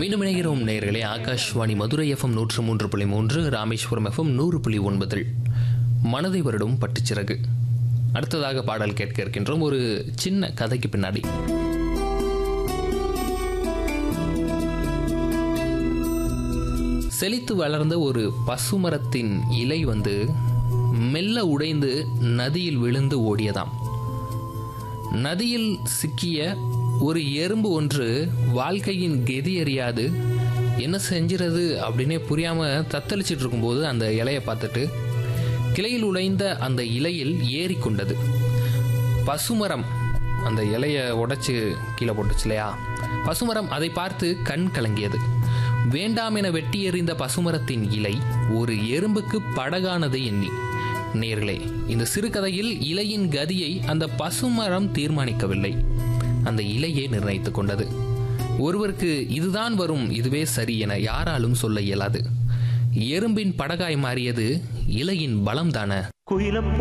மீண்டும் இணைகிறோம் நேயர்களே. Akashvani Madurai FM 103.3, Rameswaram FM 100.9 மனதை வருடும் பட்டுச்சிறகு. அடுத்ததாக பாடல் கேட்க இருக்கின்றோம் ஒரு சின்ன கதைக்கு பின்னாடி. செழித்து வளர்ந்த ஒரு பசுமரத்தின் இலை மெல்ல உடைந்து நதியில் விழுந்து ஓடியதாம். நதியில் சிக்கிய ஒரு எறும்பு ஒன்று வாழ்க்கையின் கெதி அறியாது என்ன செஞ்சிறது அப்படின்னே புரியாம தத்தளிச்சிட்டு இருக்கும்போது அந்த இலையை பார்த்துட்டு கிளையில் உடைந்த அந்த இலையில் ஏறி கொண்டது. பசுமரம் அந்த இலையை உடைச்சு கீழே போட்டுச்சு இல்லையா, பசுமரம் அதை பார்த்து கண் கலங்கியது. வேண்டாம் என வெட்டி எறிந்த பசுமரத்தின் இலை ஒரு எறும்புக்கு படகானதை எண்ணி. நேர்களே, இந்த சிறுகதையில் இலையின் கதியை அந்த பசுமரம் தீர்மானிக்கவில்லை, அந்த இலையே நிர்ணயித்துக் கொண்டது. ஒருவருக்கு இதுதான் வரும், இதுவே சரி என யாராலும் சொல்ல இயலாது. எறும்பின் படகாய் மாறியது இலையின் பலம்தான.